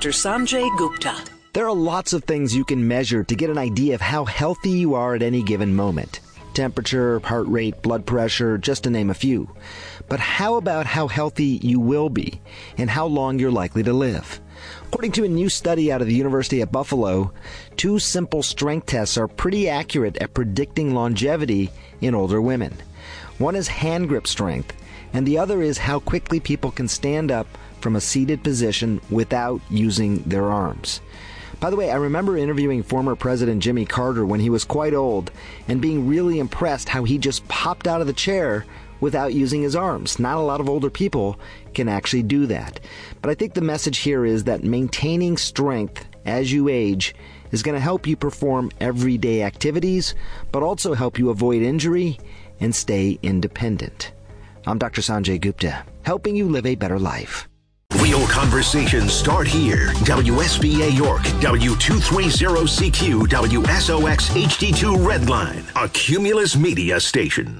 Dr. Sanjay Gupta. There are lots of things you can measure to get an idea of how healthy you are at any given moment. Temperature, heart rate, blood pressure, just to name a few. But how about how healthy you will be and how long you're likely to live? According to a new study out of the University of Buffalo, 2 simple strength tests are pretty accurate at predicting longevity in older women. One is hand grip strength, and the other is how quickly people can stand up from a seated position without using their arms. By the way, I remember interviewing former President Jimmy Carter when he was quite old and being really impressed how he just popped out of the chair without using his arms. Not a lot of older people can actually do that. But I think the message here is that maintaining strength as you age is going to help you perform everyday activities, but also help you avoid injury and stay independent. I'm Dr. Sanjay Gupta, helping you live a better life. Real conversations start here. WSBA York, W230CQ, WSOX HD2 Redline, a Cumulus Media station.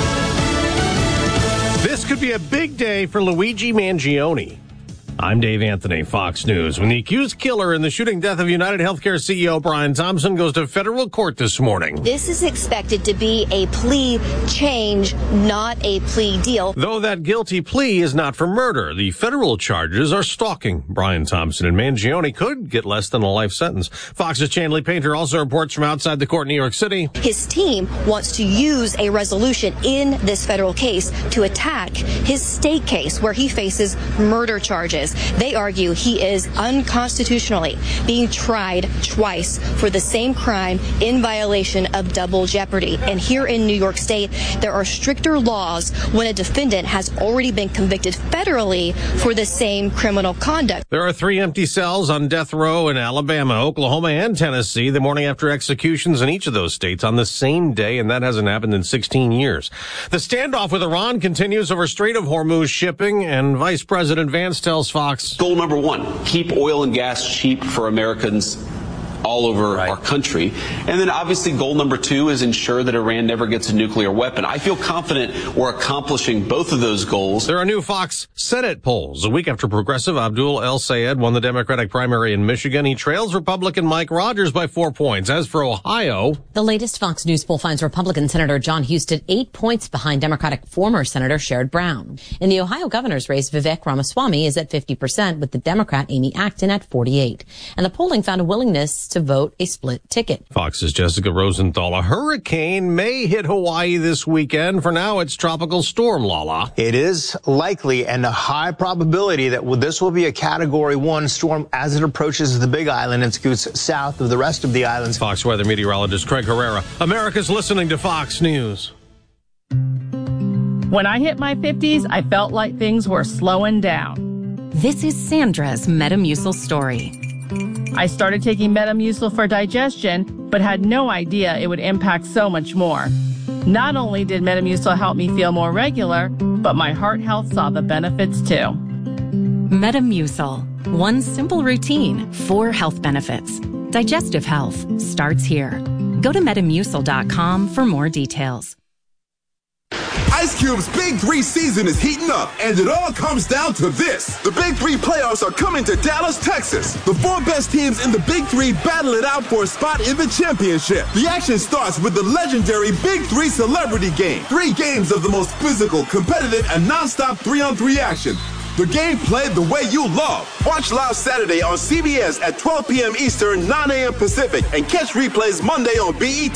This could be a big day for Luigi Mangione. I'm Dave Anthony, Fox News. When the accused killer in the shooting death of United Healthcare CEO Brian Thompson goes to federal court this morning. This is expected to be a plea change, not a plea deal. Though that guilty plea is not for murder, the federal charges are stalking Brian Thompson, and Mangione could get less than a life sentence. Fox's Chanley Painter also reports from outside the court in New York City. His team wants to use a resolution in this federal case to attack his state case where he faces murder charges. They argue he is unconstitutionally being tried twice for the same crime in violation of double jeopardy. And here in New York State, there are stricter laws when a defendant has already been convicted federally for the same criminal conduct. There are 3 empty cells on death row in Alabama, Oklahoma, and Tennessee the morning after executions in each of those states on the same day, and that hasn't happened in 16 years. The standoff with Iran continues over Strait of Hormuz shipping, and Vice President Vance tells Fox. Goal number 1, keep oil and gas cheap for Americans all over our country. And then obviously goal number 2 is ensure that Iran never gets a nuclear weapon. I feel confident we're accomplishing both of those goals. There are new Fox Senate polls. A week after progressive Abdul El Sayed won the Democratic primary in Michigan, he trails Republican Mike Rogers by 4 points. As for Ohio, the latest Fox News poll finds Republican Senator John Husted 8 points behind Democratic former Senator Sherrod Brown. In the Ohio governor's race, Vivek Ramaswamy is at 50%, with the Democrat Amy Acton at 48%. And the polling found a willingness to vote a split ticket. Fox's Jessica Rosenthal. A hurricane may hit Hawaii this weekend. For now, it's Tropical Storm Lala. It is likely and a high probability that this will be a Category 1 storm as it approaches the Big Island and scoots south of the rest of the islands. Fox weather meteorologist Craig Herrera. America's listening to Fox News. When I hit my 50s, I felt like things were slowing down. This is Sandra's Metamucil story. I started taking Metamucil for digestion, but had no idea it would impact so much more. Not only did Metamucil help me feel more regular, but my heart health saw the benefits too. Metamucil. One simple routine, 4 health benefits. Digestive health starts here. Go to Metamucil.com for more details. Ice Cube's Big 3 season is heating up, and it all comes down to this. The Big 3 playoffs are coming to Dallas, Texas. The 4 best teams in the Big 3 battle it out for a spot in the championship. The action starts with the legendary Big 3 Celebrity Game. 3 games of the most physical, competitive, and non-stop 3-on-3 action. The game played the way you love. Watch live Saturday on CBS at 12 p.m. Eastern, 9 a.m. Pacific, and catch replays Monday on BET.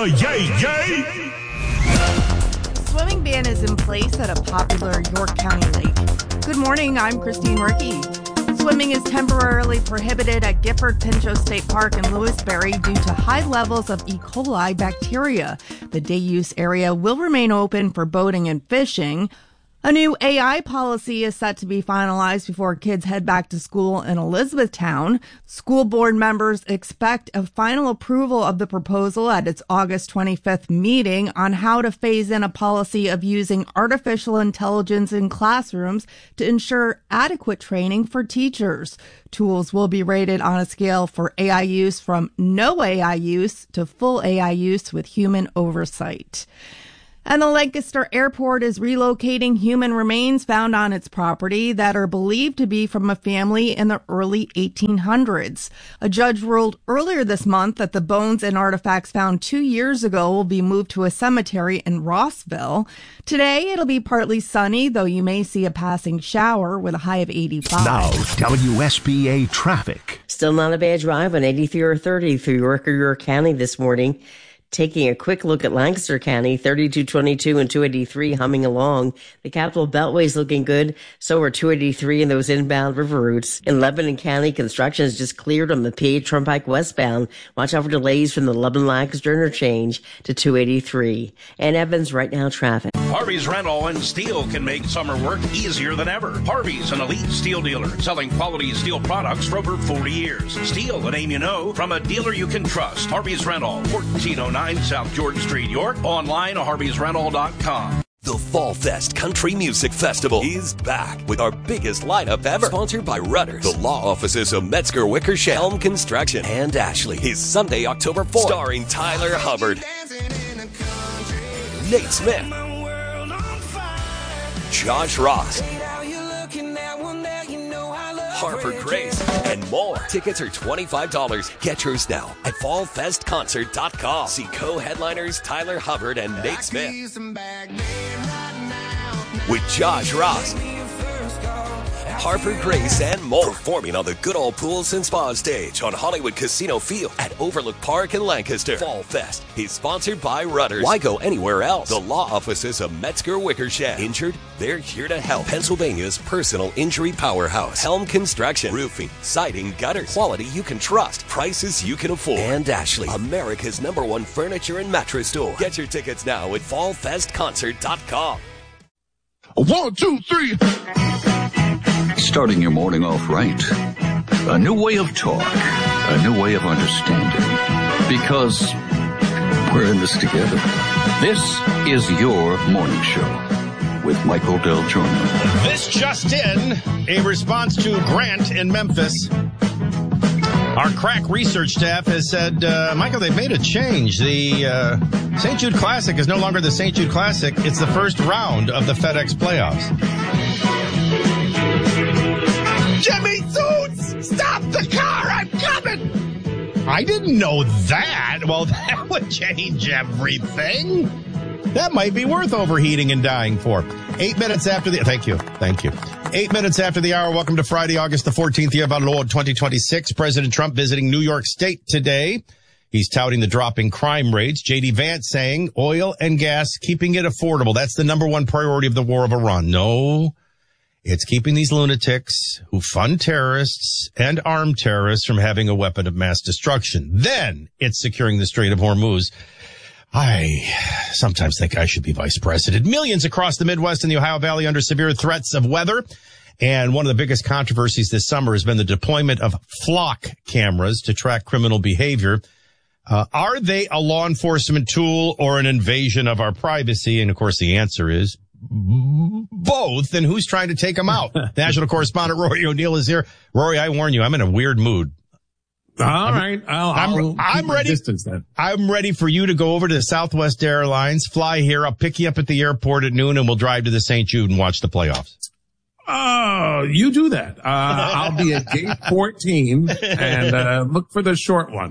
Yay! Swimming ban is in place at a popular York County lake. Good morning, I'm Christine Rickey. Swimming is temporarily prohibited at Gifford Pinchot State Park in Lewisberry due to high levels of E. coli bacteria. The day-use area will remain open for boating and fishing. A new AI policy is set to be finalized before kids head back to school in Elizabethtown. School board members expect a final approval of the proposal at its August 25th meeting on how to phase in a policy of using artificial intelligence in classrooms to ensure adequate training for teachers. Tools will be rated on a scale for AI use from no AI use to full AI use with human oversight. And the Lancaster Airport is relocating human remains found on its property that are believed to be from a family in the early 1800s. A judge ruled earlier this month that the bones and artifacts found 2 years ago will be moved to a cemetery in Rossville. Today, it'll be partly sunny, though you may see a passing shower with a high of 85. Now, WSBA traffic. Still not a bad drive on 83 or 30 through York County this morning. Taking a quick look at Lancaster County, 3222 and 283 humming along. The Capital Beltway is looking good. So are 283 and those inbound river routes. In Lebanon County, construction is just cleared on the PA Turnpike westbound. Watch out for delays from the Lebanon-Lancaster interchange to 283. And Evans, right now, traffic. Harvey's Rental and Steel can make summer work easier than ever. Harvey's an elite steel dealer selling quality steel products for over 40 years. Steel, a name you know, from a dealer you can trust. Harvey's Rental, 1409 South Jordan Street, York. Online, harveysrental.com. The Fall Fest Country Music Festival is back with our biggest lineup ever. Sponsored by Rudders, the law offices of Metzger Wickersham, Helm Construction, and Ashley. Is Sunday, October 4th. Starring Tyler Hubbard, Nate Smith, Josh Ross, Harper Grace, and more. Tickets are $25. Get yours now at fallfestconcert.com. See co-headliners Tyler Hubbard and Nate Smith with Josh Ross, Harper Grace, and more. Performing on the Good Old Pools and Spa stage on Hollywood Casino Field at Overlook Park in Lancaster. Fall Fest is sponsored by Rudders. Why go anywhere else? The law offices of Metzger Wickersham. Injured? They're here to help. Pennsylvania's personal injury powerhouse. Helm Construction. Roofing, siding, gutters. Quality you can trust. Prices you can afford. And Ashley, America's #1 furniture and mattress store. Get your tickets now at fallfestconcert.com. 1, 2, 3. Starting your morning off right. A new way of talk. A new way of understanding. Because we're in this together. This is your morning show with Michael Del Giorno. This just in, a response to Grant in Memphis. Our crack research staff has said, Michael, they've made a change. The St. Jude Classic is no longer the St. Jude Classic. It's the first round of the FedEx playoffs. Jimmy Toots, stop the car, I'm coming! I didn't know that. Well, that would change everything. That might be worth overheating and dying for. 8 minutes after the... Thank you. 8 minutes after the hour. Welcome to Friday, August the 14th, year of our Lord 2026. President Trump visiting New York State today. He's touting the dropping crime rates. J.D. Vance saying oil and gas, keeping it affordable. That's the #1 priority of the war of Iran. No, it's keeping these lunatics who fund terrorists and armed terrorists from having a weapon of mass destruction. Then it's securing the Strait of Hormuz. I sometimes think I should be vice president. Millions across the Midwest and the Ohio Valley under severe threats of weather. And one of the biggest controversies this summer has been the deployment of flock cameras to track criminal behavior. Are they a law enforcement tool or an invasion of our privacy? And of course, the answer is both. And who's trying to take them out? National correspondent Rory O'Neill is here. Rory, I warn you, I'm in a weird mood. All right. I'm ready. Then. I'm ready for you to go over to Southwest Airlines, fly here. I'll pick you up at the airport at noon, and we'll drive to the St. Jude and watch the playoffs. Oh, you do that. I'll be at gate 14 and look for the short one.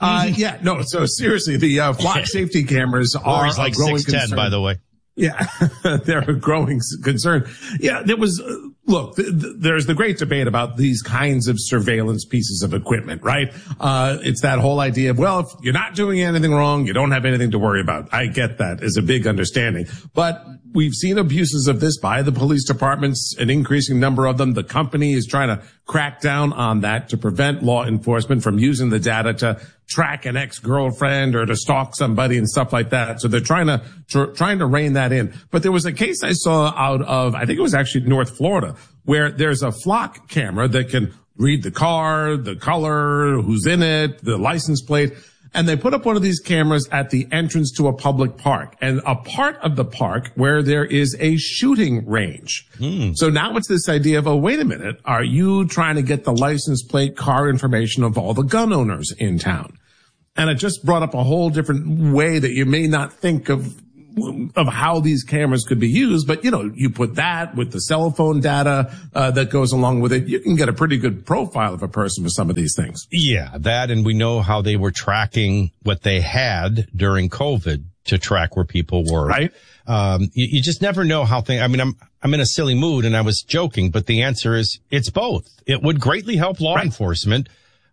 So seriously, the flock safety cameras are like a growing 6'10", concern. by the way. Yeah, they're a growing concern. Yeah, there was, look, there's the great debate about these kinds of surveillance pieces of equipment, right? It's that whole idea of, well, if you're not doing anything wrong, you don't have anything to worry about. I get that as a big understanding. But we've seen abuses of this by the police departments, an increasing number of them. The company is trying to crack down on that to prevent law enforcement from using the data to track an ex-girlfriend or to stalk somebody and stuff like that. So they're trying to rein that in. But there was a case I saw out of, I think it was actually North Florida, where there's a flock camera that can read the car, the color, who's in it, the license plate. And they put up one of these cameras at the entrance to a public park, and a part of the park where there is a shooting range. So now it's this idea of, oh, wait a minute. Are you trying to get the license plate car information of all the gun owners in town? And it just brought up a whole different way that you may not think of of how these cameras could be used. But, you put that with the cell phone data that goes along with it, you can get a pretty good profile of a person with some of these things. Yeah, that, and we know how they were tracking what they had during COVID to track where people were. Right. You just never know how things, I'm in a silly mood and I was joking, but the answer is it's both. It would greatly help law enforcement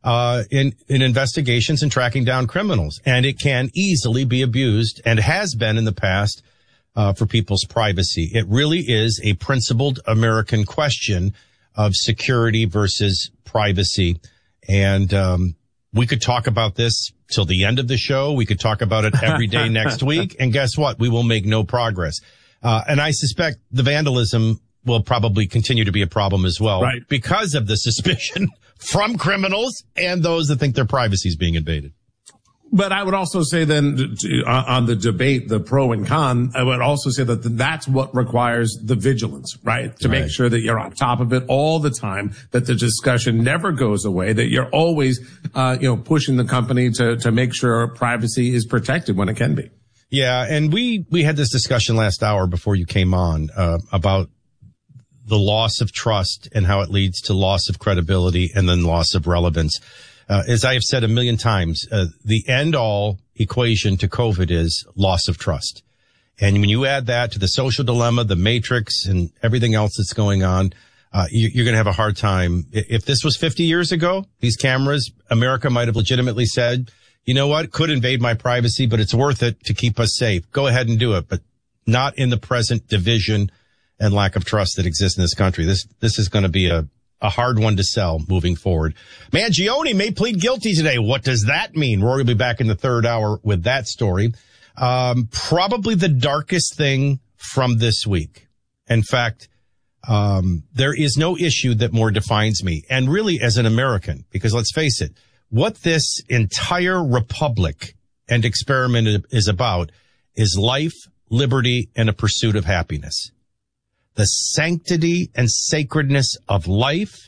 in investigations and tracking down criminals. And it can easily be abused and has been in the past for people's privacy. It really is a principled American question of security versus privacy. And we could talk about this till the end of the show. We could talk about it every day next week. And guess what? We will make no progress. And I suspect the vandalism will probably continue to be a problem as well, right? Because of the suspicion from criminals and those that think their privacy is being invaded. But I would also say then on the debate, the pro and con, I would also say that that's what requires the vigilance, right? To make sure that you're on top of it all the time, that the discussion never goes away, that you're always, pushing the company to make sure privacy is protected when it can be. Yeah. And we had this discussion last hour before you came on, about the loss of trust and how it leads to loss of credibility and then loss of relevance. As I have said a million times, the end-all equation to COVID is loss of trust. And when you add that to the social dilemma, the matrix, and everything else that's going on, you're going to have a hard time. If this was 50 years ago, these cameras, America might have legitimately said, you know what, could invade my privacy, but it's worth it to keep us safe. Go ahead and do it, but not in the present division and lack of trust that exists in this country. This is going to be a hard one to sell moving forward. Mangione may plead guilty today. What does that mean? Rory will be back in the third hour with that story. Probably the darkest thing from this week. In fact, there is no issue that more defines me. And really as an American, because let's face it, what this entire republic and experiment is about is life, liberty, and a pursuit of happiness. The sanctity and sacredness of life,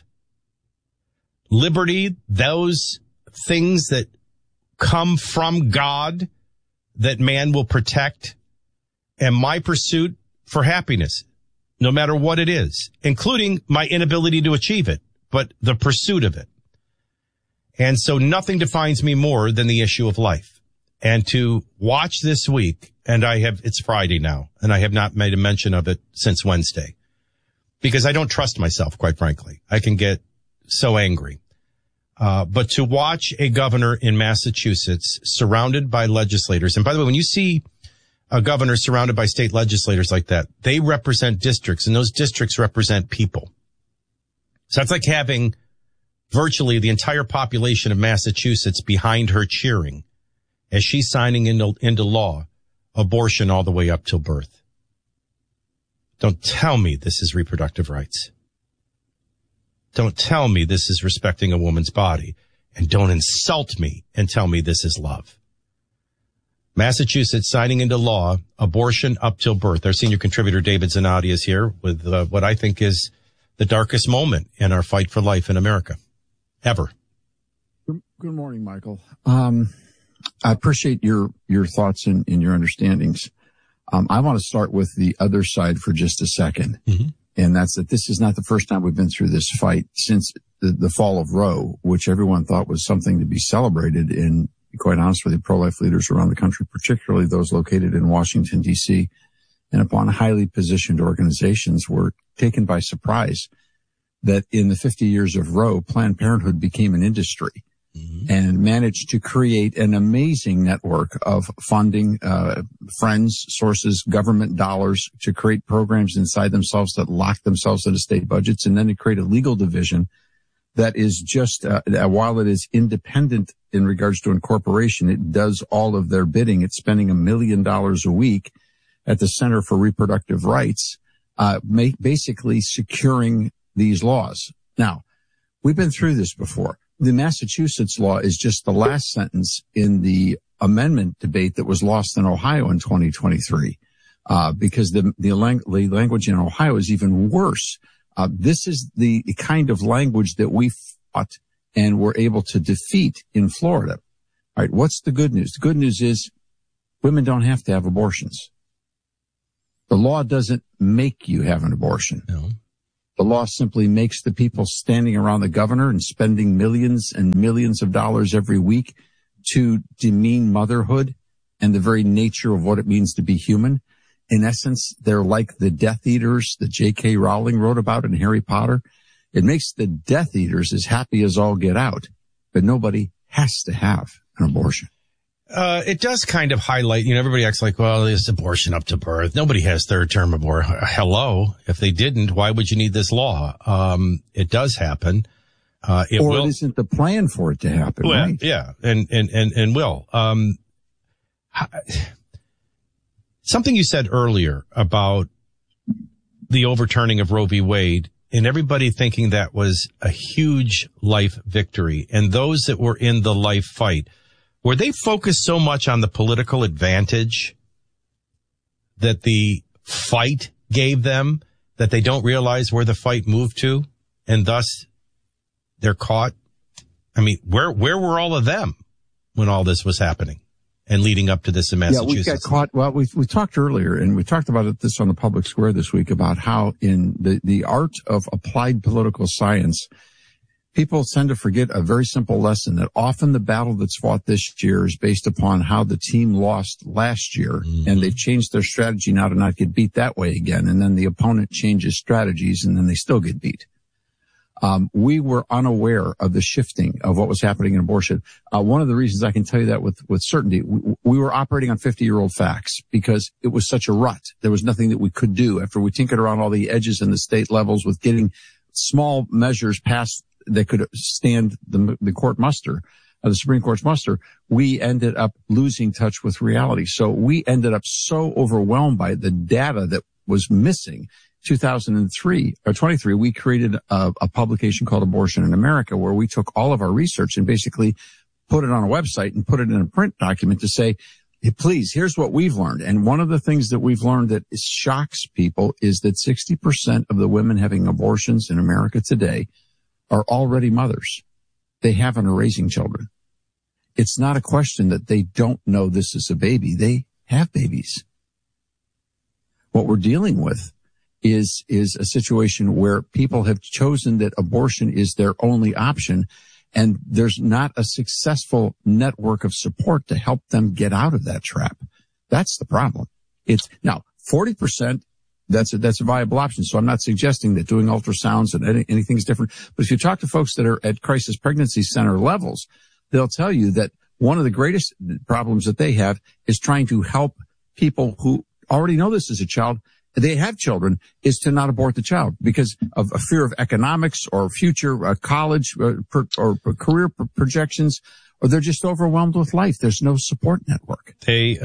liberty, those things that come from God that man will protect, and my pursuit for happiness, no matter what it is, including my inability to achieve it, but the pursuit of it. And so nothing defines me more than the issue of life. And to watch this week, and it's Friday now, and I have not made a mention of it since Wednesday, because I don't trust myself, quite frankly. I can get so angry. But to watch a governor in Massachusetts surrounded by legislators, and by the way, when you see a governor surrounded by state legislators like that, they represent districts, and those districts represent people. So that's like having virtually the entire population of Massachusetts behind her cheering as she's signing into law abortion all the way up till birth. Don't tell me this is reproductive rights. Don't tell me this is respecting a woman's body. And don't insult me and tell me this is love. Massachusetts signing into law abortion up till birth. Our senior contributor David Zanotti is here with what I think is the darkest moment in our fight for life in America ever. Good morning, Michael. I appreciate your thoughts and your understandings. I want to start with the other side for just a second. Mm-hmm. And that's that this is not the first time we've been through this fight since the fall of Roe, which everyone thought was something to be celebrated. And quite honestly, pro-life leaders around the country, particularly those located in Washington, D.C., and upon highly positioned organizations, were taken by surprise that in the 50 years of Roe, Planned Parenthood became an industry. Mm-hmm. And managed to create an amazing network of funding, friends, sources, government dollars to create programs inside themselves that lock themselves into state budgets, and then to create a legal division that is just, while it is independent in regards to incorporation, it does all of their bidding. It's spending $1 million a week at the Center for Reproductive Rights, basically securing these laws. Now, we've been through this before. The Massachusetts law is just the last sentence in the amendment debate that was lost in Ohio in 2023, because the language in Ohio is even worse. This is the kind of language that we fought and were able to defeat in Florida. All right, what's the good news? The good news is women don't have to have abortions. The law doesn't make you have an abortion. No. The law simply makes the people standing around the governor and spending millions and millions of dollars every week to demean motherhood and the very nature of what it means to be human. In essence, they're like the Death Eaters that J.K. Rowling wrote about in Harry Potter. It makes the Death Eaters as happy as all get out, but nobody has to have an abortion. It does kind of highlight, everybody acts like, well, it's abortion up to birth. Nobody has third term abortion. Hello. If they didn't, why would you need this law? It does happen. It isn't the plan for it to happen, well, right? Yeah. And will. Something you said earlier about the overturning of Roe v. Wade and everybody thinking that was a huge life victory. And those that were in the life fight, were they focused so much on the political advantage that the fight gave them that they don't realize where the fight moved to, and thus they're caught? I mean, where were all of them when all this was happening and leading up to this in Massachusetts? Yeah, we got caught. Well, we talked earlier, and we talked about this on the Public Square this week, about how in the art of applied political science, people tend to forget a very simple lesson, that often the battle that's fought this year is based upon how the team lost last year, and they've changed their strategy now to not get beat that way again, and then the opponent changes strategies, and then they still get beat. We were unaware of the shifting of what was happening in abortion. One of the reasons I can tell you that with certainty, we were operating on 50-year-old facts because it was such a rut. There was nothing that we could do after we tinkered around all the edges in the state levels with getting small measures passed that could stand the court muster, the Supreme Court's muster. We ended up losing touch with reality. So we ended up so overwhelmed by the data that was missing. 2023, we created a publication called Abortion in America, where we took all of our research and basically put it on a website and put it in a print document to say, hey, please, here's what we've learned. And one of the things that we've learned that shocks people is that 60% of the women having abortions in America today are already mothers. They haven't are raising children. It's not a question that they don't know this is a baby. They have babies. What we're dealing with is a situation where people have chosen that abortion is their only option, and there's not a successful network of support to help them get out of that trap. That's the problem. It's now 40%. That's a viable option. So I'm not suggesting that doing ultrasounds and anything's different. But if you talk to folks that are at crisis pregnancy center levels, they'll tell you that one of the greatest problems that they have is trying to help people who already know this as a child, they have children, is to not abort the child because of a fear of economics or future college or career projections, or they're just overwhelmed with life. There's no support network.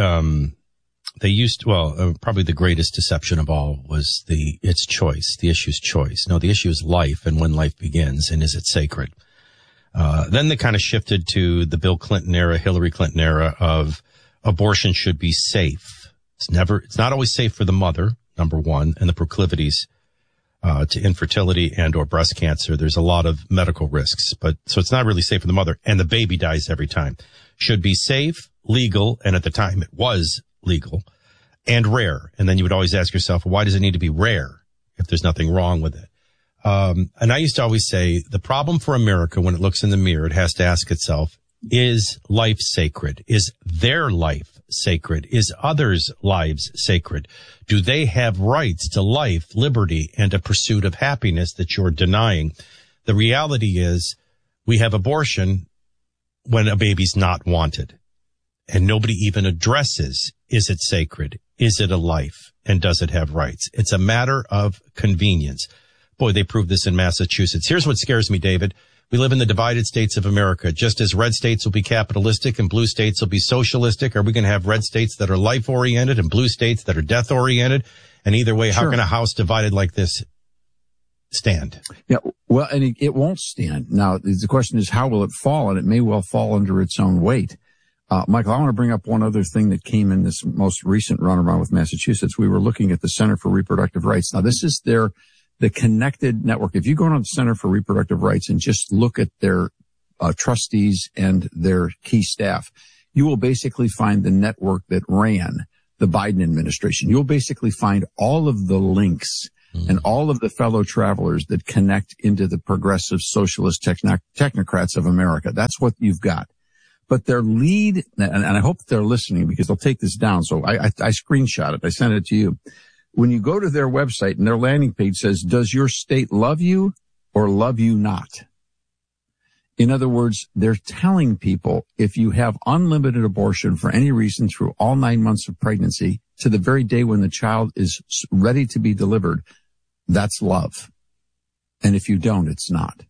They used, probably the greatest deception of all was it's choice. The issue's choice. No, the issue is life and when life begins, and is it sacred? Then they kind of shifted to the Bill Clinton era, Hillary Clinton era of abortion should be safe. It's not always safe for the mother, number one, and the proclivities to infertility and or breast cancer. There's a lot of medical risks, so it's not really safe for the mother, and the baby dies every time. Should be safe, legal, and at the time it was legal, and rare. And then you would always ask yourself, why does it need to be rare if there's nothing wrong with it? And I used to always say the problem for America when it looks in the mirror, it has to ask itself, is life sacred? Is their life sacred? Is others' lives sacred? Do they have rights to life, liberty, and a pursuit of happiness that you're denying? The reality is we have abortion when a baby's not wanted. And nobody even addresses, is it sacred? Is it a life? And does it have rights? It's a matter of convenience. Boy, they proved this in Massachusetts. Here's what scares me, David. We live in the divided states of America. Just as red states will be capitalistic and blue states will be socialistic, are we going to have red states that are life-oriented and blue states that are death-oriented? And either way, How can a house divided like this stand? Yeah, well, and it won't stand. Now, the question is, how will it fall? And it may well fall under its own weight. Michael, I want to bring up one other thing that came in this most recent runaround with Massachusetts. We were looking at the Center for Reproductive Rights. Now, this is the connected network. If you go on the Center for Reproductive Rights and just look at their trustees and their key staff, you will basically find the network that ran the Biden administration. You'll basically find all of the links and all of the fellow travelers that connect into the progressive socialist technocrats of America. That's what you've got. But their lead, and I hope they're listening because they'll take this down. So I screenshot it. I sent it to you. When you go to their website and their landing page says, does your state love you or love you not? In other words, they're telling people if you have unlimited abortion for any reason through all 9 months of pregnancy to the very day when the child is ready to be delivered, that's love. And if you don't, it's not.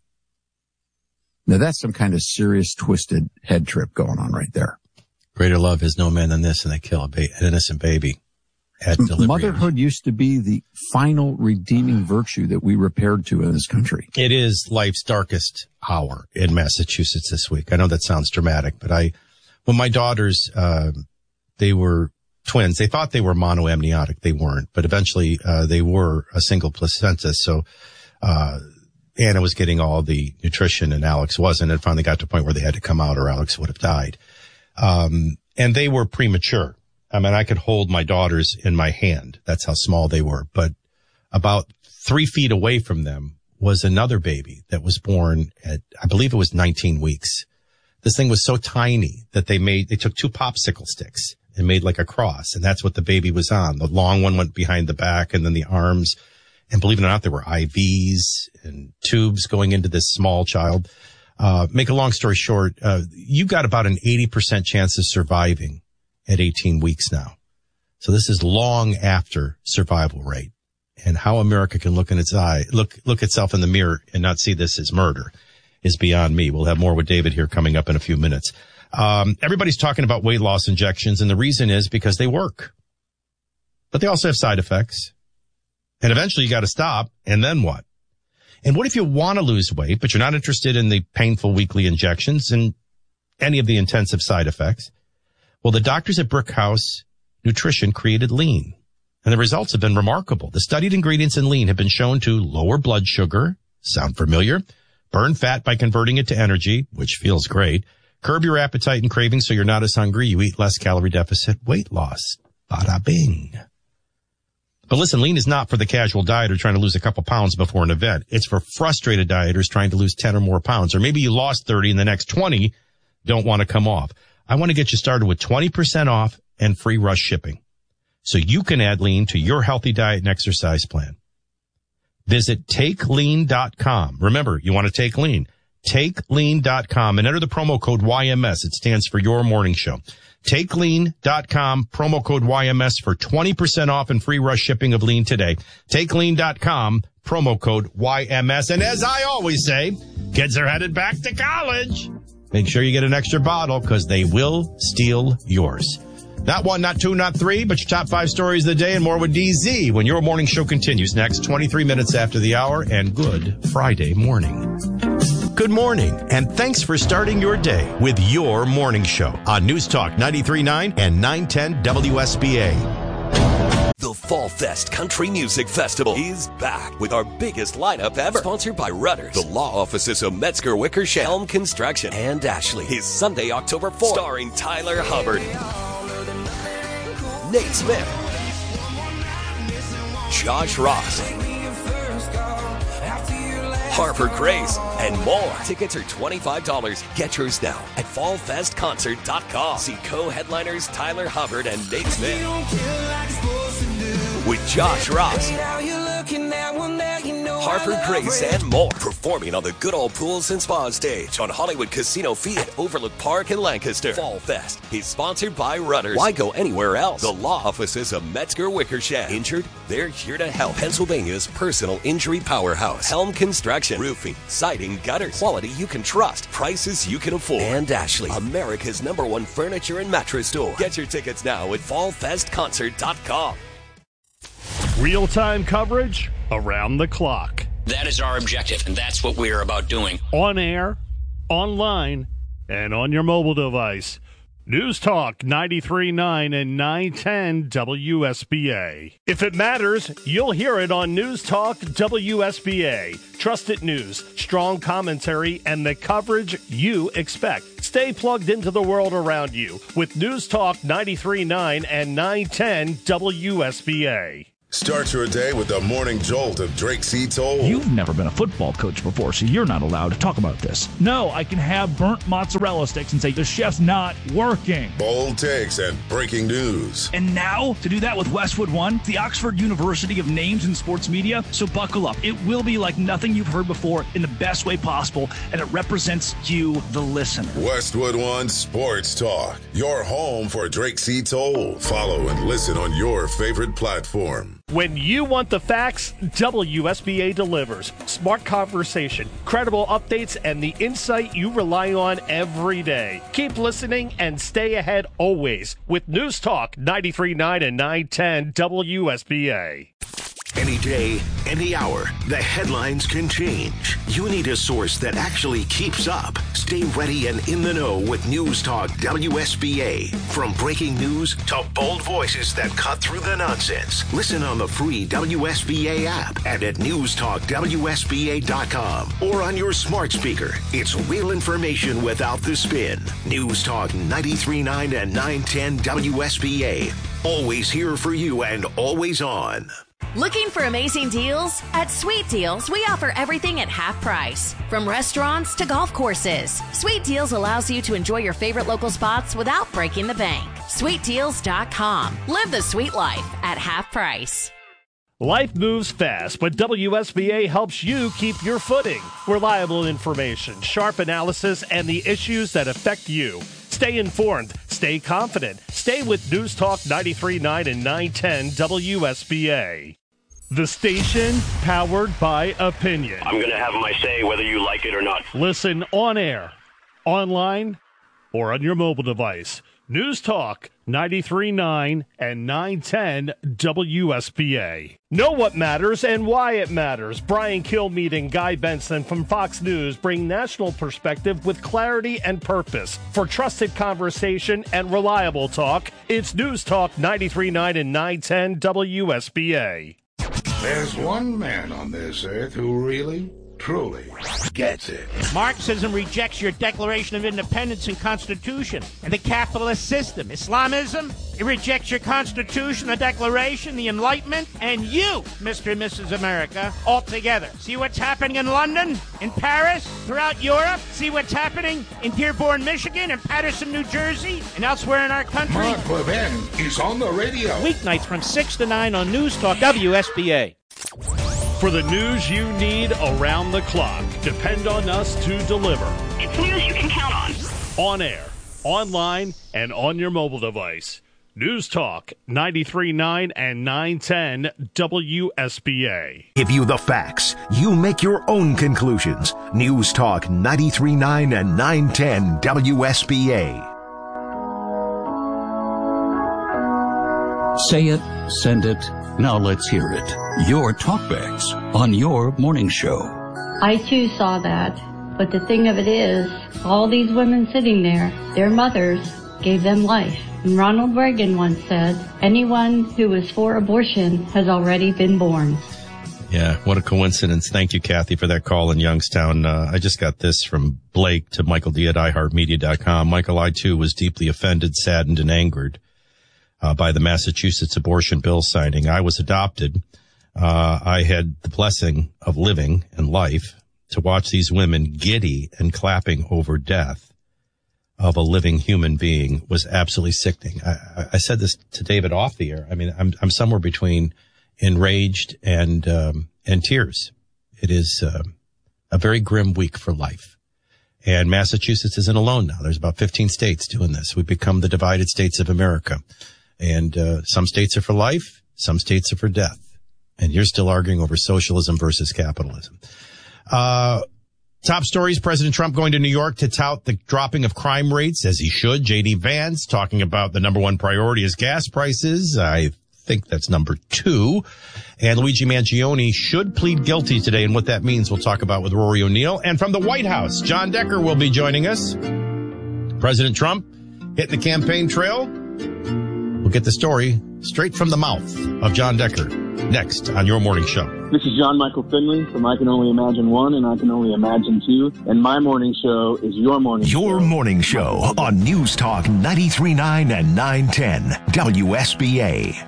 Now that's some kind of serious twisted head trip going on right there. Greater love is no man than this, and they kill an innocent baby at delivery. Motherhood used to be the final redeeming virtue that we repaired to in this country. It is life's darkest hour in Massachusetts this week. I know that sounds dramatic, but when my daughters, they were twins, they thought they were monoamniotic. They weren't, but eventually, they were a single placenta. So, Anna was getting all the nutrition and Alex wasn't. It finally got to a point where they had to come out or Alex would have died. And they were premature. I mean, I could hold my daughters in my hand. That's how small they were. But about 3 feet away from them was another baby that was born at, I believe it was 19 weeks. This thing was so tiny that they took 2 popsicle sticks and made like a cross. And that's what the baby was on. The long one went behind the back and then the arms. And believe it or not, there were IVs and tubes going into this small child. Make a long story short, you got about an 80% chance of surviving at 18 weeks now. So this is long after survival rate. And how America can look in its eye, look itself in the mirror and not see this as murder is beyond me. We'll have more with David here coming up in a few minutes. Everybody's talking about weight loss injections, and the reason is because they work. But they also have side effects. And eventually you got to stop, and then what? And what if you want to lose weight, but you're not interested in the painful weekly injections and any of the intensive side effects? Well, the doctors at Brickhouse Nutrition created Lean, and the results have been remarkable. The studied ingredients in Lean have been shown to lower blood sugar, sound familiar, burn fat by converting it to energy, which feels great, curb your appetite and cravings so you're not as hungry, you eat less calorie deficit, weight loss. Bada bing. But listen, Lean is not for the casual dieter trying to lose a couple pounds before an event. It's for frustrated dieters trying to lose 10 or more pounds. Or maybe you lost 30 and the next 20 don't want to come off. I want to get you started with 20% off and free rush shipping so you can add Lean to your healthy diet and exercise plan. Visit TakeLean.com. Remember, you want to take Lean. TakeLean.com and enter the promo code YMS. It stands for Your Morning Show. TakeLean.com, promo code YMS for 20% off and free rush shipping of Lean today. TakeLean.com, promo code YMS. And as I always say, kids are headed back to college. Make sure you get an extra bottle because they will steal yours. Not 1, not 2, not 3, but your top 5 stories of the day and more with DZ when Your Morning Show continues next, 23 minutes after the hour, and good Friday morning. Good morning, and thanks for starting your day with Your Morning Show on News Talk 93.9 and 910 WSBA. The Fall Fest Country Music Festival is back with our biggest lineup ever. Sponsored by Rudders, the law offices of Metzger Wickersham, Helm Construction, and Ashley. Is Sunday, October 4th, starring Tyler Hubbard, Nate Smith, Josh Ross, Harper Grace, and more. Tickets are $25. Get yours now at fallfestconcert.com. See co-headliners Tyler Hubbard and Nate Smith with Josh Ross, Harper Grace, and more. Performing on the Good Old Pools and Spa stage on Hollywood Casino Field at Overlook Park in Lancaster. Fall Fest is sponsored by Rudders. Why go anywhere else? The law offices of Metzger Wickersham. Injured? They're here to help. Pennsylvania's personal injury powerhouse. Helm Construction. Roofing, siding, gutters. Quality you can trust. Prices you can afford. And Ashley, America's #1 furniture and mattress store. Get your tickets now at fallfestconcert.com. Real-time coverage around the clock. That is our objective, and that's what we're about doing. On air, online, and on your mobile device. News Talk 93.9 and 910 WSBA. If it matters, you'll hear it on News Talk WSBA. Trusted news, strong commentary, and the coverage you expect. Stay plugged into the world around you with News Talk 93.9 and 910 WSBA. Start your day with the morning jolt of Drake C. Toll. You've never been a football coach before, so you're not allowed to talk about this. No, I can have burnt mozzarella sticks and say the chef's not working. Bold takes and breaking news. And now, to do that with Westwood One, the Oxford University of names in sports media, so buckle up. It will be like nothing you've heard before in the best way possible, and it represents you, the listener. Westwood One Sports Talk, your home for Drake C. Toll. Follow and listen on your favorite platform. When you want the facts, WSBA delivers. Smart conversation, credible updates, and the insight you rely on every day. Keep listening and stay ahead always with News Talk 93.9 and 910 WSBA. Any day, any hour, the headlines can change. You need a source that actually keeps up. Stay ready and in the know with News Talk WSBA. From breaking news to bold voices that cut through the nonsense. Listen on the free WSBA app and at newstalkwsba.com or on your smart speaker. It's real information without the spin. News Talk 93.9 and 910 WSBA. Always here for you and always on. Looking for amazing deals? At Sweet Deals, we offer everything at half price. From restaurants to golf courses, Sweet Deals allows you to enjoy your favorite local spots without breaking the bank. SweetDeals.com. Live the sweet life at half price. Life moves fast, but WSBA helps you keep your footing. Reliable information, sharp analysis, and the issues that affect you. Stay informed, stay confident, stay with News Talk 93.9 and 910 WSBA. The station powered by opinion. I'm going to have my say whether you like it or not. Listen on air, online, or on your mobile device. News Talk 93.9 and 910 WSBA. Know what matters and why it matters. Brian Kilmeade and Guy Benson from Fox News bring national perspective with clarity and purpose. For trusted conversation and reliable talk, it's News Talk 93.9 and 910 WSBA. There's one man on this earth who really, truly gets it. Marxism rejects your Declaration of Independence and Constitution and the capitalist system. Islamism, it rejects your Constitution, the Declaration, the Enlightenment, and you, Mr. and Mrs. America, altogether. See what's happening in London, in Paris, throughout Europe? See what's happening in Dearborn, Michigan, and Patterson, New Jersey, and elsewhere in our country? Mark Levin is on the radio. Weeknights from 6 to 9 on News Talk WSBA. For the news you need around the clock, depend on us to deliver. It's news you can count on. On air, online, and on your mobile device. News Talk 93.9 and 910 WSBA. Give you the facts. You make your own conclusions. News Talk 93.9 and 910 WSBA. Say it, send it. Now let's hear it. Your talkbacks on your morning show. I too saw that, but the thing of it is, all these women sitting there, their mothers gave them life. And Ronald Reagan once said, anyone who is for abortion has already been born. Yeah, what a coincidence. Thank you, Kathy, for that call in Youngstown. I just got this from Blake to Michael D at iHeartMedia.com. Michael, I too was deeply offended, saddened, and angered by the Massachusetts abortion bill signing. I was adopted. I had the blessing of living and life to watch these women giddy and clapping over death of a living human being was absolutely sickening. I said this to David off the air. I mean, I'm somewhere between enraged and tears. It is a very grim week for life. And Massachusetts isn't alone now. There's about 15 states doing this. We've become the divided states of America. And some states are for life, some states are for death. And you're still arguing over socialism versus capitalism. Top stories, President Trump going to New York to tout the dropping of crime rates, as he should. J.D. Vance talking about the number one priority is gas prices. I think that's number 2. And Luigi Mangione should plead guilty today, and what that means we'll talk about with Rory O'Neill. And from the White House, John Decker will be joining us. President Trump Hitting the campaign trail? We'll get the story straight from the mouth of John Decker next on Your Morning Show. This is John Michael Finley from I Can Only Imagine 1 and I Can Only Imagine 2. And my morning show is Your Morning Show. Your Morning Show on News Talk 93.9 and 910 WSBA.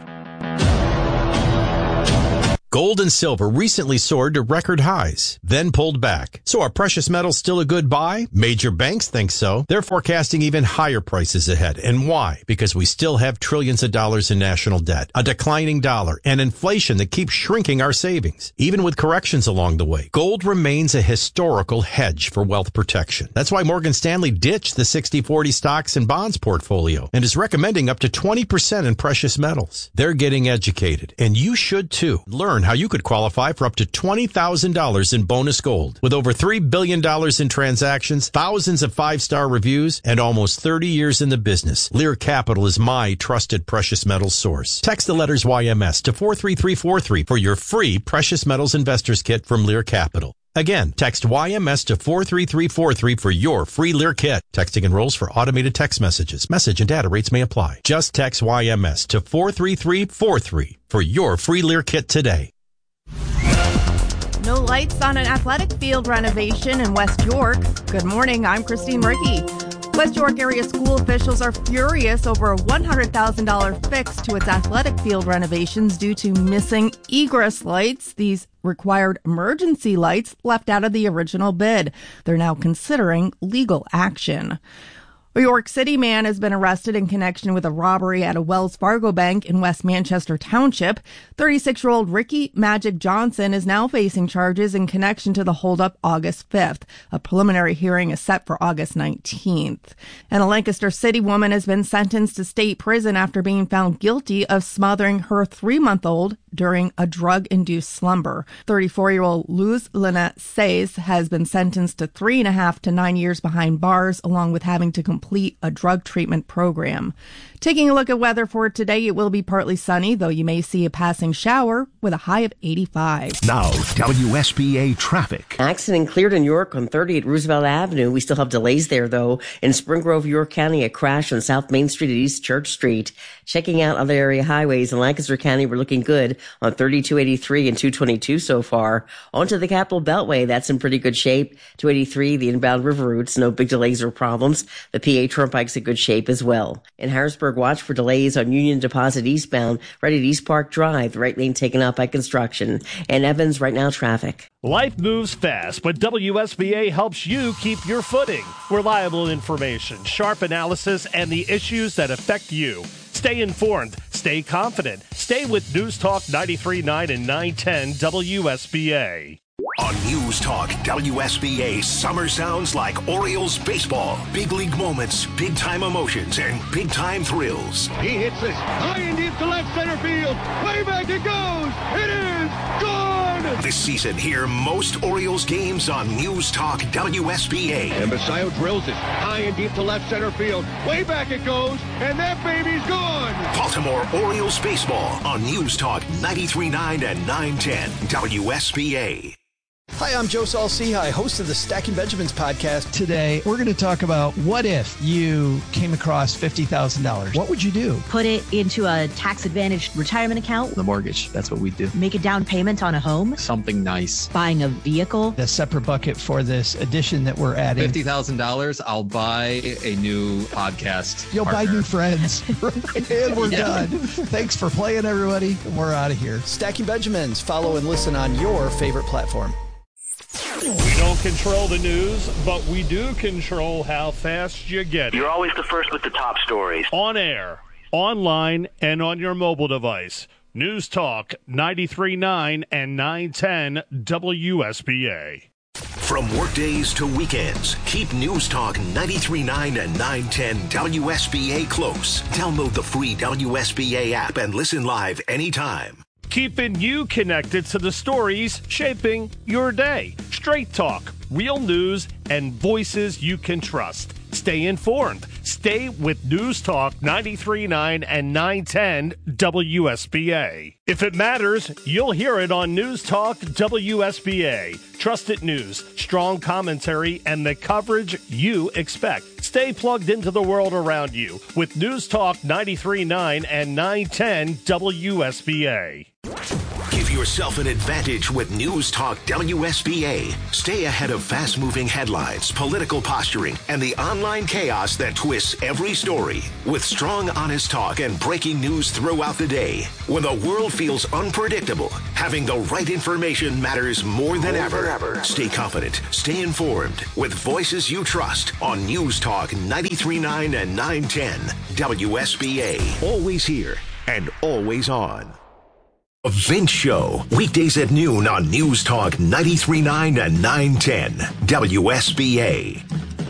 Gold and silver recently soared to record highs, then pulled back. So are precious metals still a good buy? Major banks think so. They're forecasting even higher prices ahead. And why? Because we still have trillions of dollars in national debt, a declining dollar, and inflation that keeps shrinking our savings. Even with corrections along the way, gold remains a historical hedge for wealth protection. That's why Morgan Stanley ditched the 60-40 stocks and bonds portfolio and is recommending up to 20% in precious metals. They're getting educated, and you should too. Learn how you could qualify for up to $20,000 in bonus gold. With over $3 billion in transactions, thousands of 5-star reviews, and almost 30 years in the business, Lear Capital is my trusted precious metals source. Text the letters YMS to 43343 for your free precious metals investors kit from Lear Capital. Again, text YMS to 43343 for your free Lear kit. Texting enrolls for automated text messages. Message and data rates may apply. Just text YMS to 43343 for your free Lear kit today. No lights on an athletic field renovation in West York. Good morning, I'm Christine Ricky. West York area school officials are furious over a $100,000 fix to its athletic field renovations due to missing egress lights. These required emergency lights left out of the original bid. They're now considering legal action. A York City man has been arrested in connection with a robbery at a Wells Fargo bank in West Manchester Township. 36-year-old Ricky Magic Johnson is now facing charges in connection to the holdup August 5th. A preliminary hearing is set for August 19th. And a Lancaster City woman has been sentenced to state prison after being found guilty of smothering her 3-month-old during a drug-induced slumber. 34-year-old Luz Lynette Says has been sentenced to 3.5 to 9 years behind bars, along with having to complete a drug treatment program. Taking a look at weather for today, it will be partly sunny, though you may see a passing shower with a high of 85. Now, WSBA traffic. Accident cleared in York on 30 at Roosevelt Avenue. We still have delays there, though. In Spring Grove, York County, a crash on South Main Street at East Church Street. Checking out other area highways in Lancaster County, we're looking good on 3283 and 222 so far. Onto the Capitol Beltway, that's in pretty good shape. 283, the inbound river routes, no big delays or problems. The PA Turnpike's in good shape as well. In Harrisburg, watch for delays on Union Deposit eastbound, right at East Park Drive, the right lane taken up by construction. And Evans, right now, traffic. Life moves fast, but WSBA helps you keep your footing. Reliable information, sharp analysis, and the issues that affect you. Stay informed, stay confident, stay with News Talk 93.9 and 910 WSBA. On News Talk WSBA, summer sounds like Orioles baseball. Big league moments, big time emotions, and big time thrills. He hits this high and deep to left center field. Way back it goes. It is gone. This season, hear most Orioles games on News Talk WSBA. And Basayo drills it high and deep to left center field. Way back it goes, and that baby's gone. Baltimore Orioles baseball on News Talk 93.9 and 910 WSBA. Hi, I'm Joe Saul-Sehy, host of the Stacking Benjamins podcast. Today, we're going to talk about what if you came across $50,000. What would you do? Put it into a tax-advantaged retirement account. The mortgage, that's what we do. Make a down payment on a home. Something nice. Buying a vehicle. A separate bucket for this addition that we're adding. $50,000, I'll buy a new podcast You'll partner. buy new friends. And we're done. Thanks for playing, everybody. And we're out of here. Stacking Benjamins. Follow and listen on your favorite platform. We don't control the news, but we do control how fast you get it. You're always the first with the top stories. On air, online, and on your mobile device. News Talk 93.9 and 910 WSBA. From workdays to weekends, keep News Talk 93.9 and 910 WSBA close. Download the free WSBA app and listen live anytime. Keeping you connected to the stories shaping your day. Straight talk, real news, and voices you can trust. Stay informed. Stay with News Talk 93.9 and 910 WSBA. If it matters, you'll hear it on News Talk WSBA. Trusted news, strong commentary, and the coverage you expect. Stay plugged into the world around you with News Talk 93.9 and 910 WSBA. Give yourself an advantage with News Talk WSBA. Stay ahead of fast-moving headlines, political posturing, and the online chaos that twists every story. With strong, honest talk and breaking news throughout the day. When the world feels unpredictable, having the right information matters more than ever. Stay confident, stay informed, with voices you trust on News Talk 93.9 and 910 WSBA. Always here and always on. A Vince Show, weekdays at noon on News Talk 93.9 and 910 WSBA.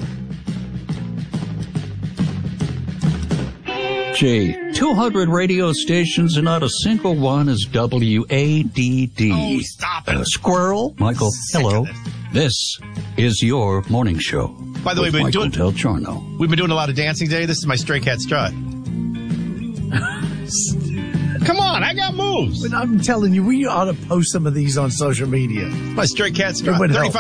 Jay, 200 radio stations and not a single one is WADD. Oh, stop it. Squirrel? Michael, hello. This is your morning show. By the way, we've been doing a lot of dancing today. This is my Stray Cat strut. Come on, I got moves. But I'm telling you, we ought to post some of these on social media. My Stray Cat strut.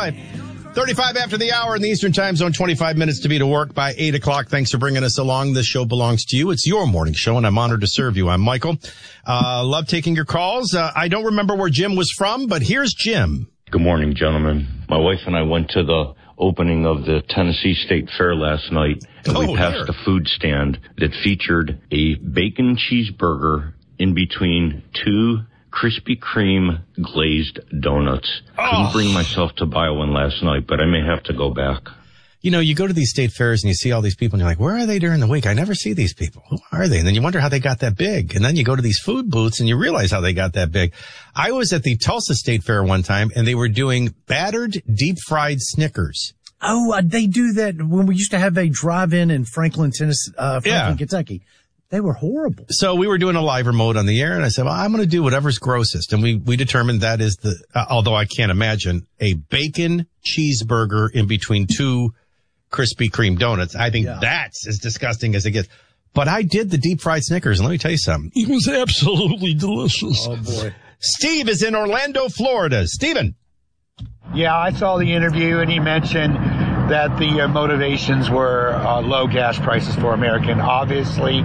35 after the hour in the Eastern Time Zone, 25 minutes to be to work by 8 o'clock. Thanks for bringing us along. This show belongs to you. It's your morning show, and I'm honored to serve you. I'm Michael. Love taking your calls. I don't remember where Jim was from, but here's Jim. Good morning, gentlemen. My wife and I went to the opening of the Tennessee State Fair last night, and we passed a food stand that featured a bacon cheeseburger in between two Krispy Kreme glazed donuts. Couldn't bring myself to buy one last night, but I may have to go back. You know, you go to these state fairs and you see all these people and you're like, where are they during the week? I never see these people. Who are they? And then you wonder how they got that big. And then you go to these food booths and you realize how they got that big. I was at the Tulsa State Fair one time and they were doing battered deep fried Snickers. Oh, they do that when we used to have a drive-in in Franklin, Tennessee, Kentucky. They were horrible. So we were doing a live remote on the air, and I said, well, I'm going to do whatever's grossest. And we determined that is although I can't imagine, a bacon cheeseburger in between two Krispy Kreme donuts. I think that's as disgusting as it gets. But I did the deep fried Snickers, and let me tell you something. It was absolutely delicious. Oh, boy. Steve is in Orlando, Florida. Steven. Yeah, I saw the interview, and he mentioned that the motivations were low gas prices for American. Obviously,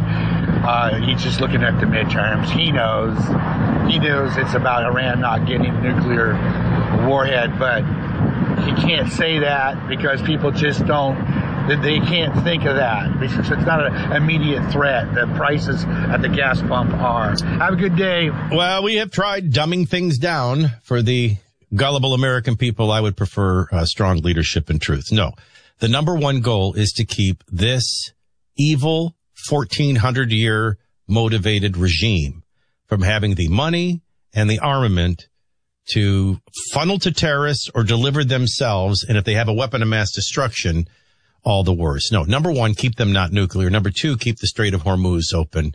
he's just looking at the midterms. He knows it's about Iran not getting a nuclear warhead, but he can't say that because people just they can't think of that. Because it's not an immediate threat. The prices at the gas pump are. Have a good day. Well, we have tried dumbing things down for the gullible American people. I would prefer strong leadership and truth. No, the number one goal is to keep this evil 1,400-year motivated regime from having the money and the armament to funnel to terrorists or deliver themselves. And if they have a weapon of mass destruction, all the worse. No, number one, keep them not nuclear. Number two, keep the Strait of Hormuz open.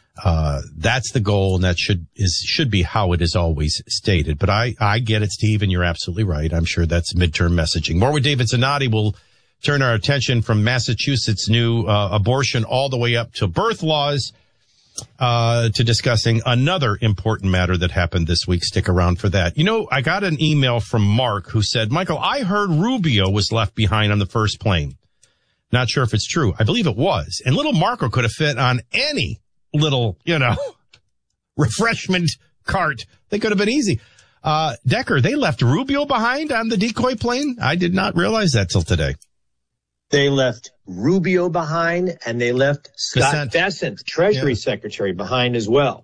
That's the goal, and that should be how it is always stated. But I get it, Steve, and you're absolutely right. I'm sure that's midterm messaging. More with David Zanotti. We'll turn our attention from Massachusetts' new abortion all the way up to birth laws to discussing another important matter that happened this week. Stick around for that. You know, I got an email from Mark who said, Michael, I heard Rubio was left behind on the first plane. Not sure if it's true. I believe it was. And little Marco could have fit on any little, refreshment cart. They could have been easy. Decker, they left Rubio behind on the decoy plane? I did not realize that till today. They left Rubio behind, and they left Scott Bessent, Treasury Secretary, behind as well.